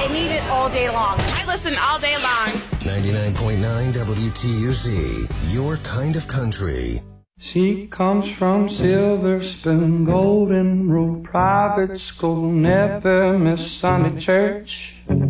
I need it all day long. I listen all day long. 99.9 WTUZ, your kind of country. She comes from Silver Spoon, Golden Rule Private School, never miss Sunday church.